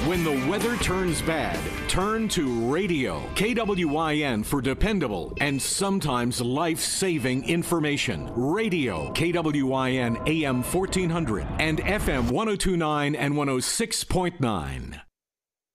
When the weather turns bad, turn to radio. KWYN for dependable and sometimes life-saving information. Radio, KWYN AM 1400 and FM 1029 and 106.9.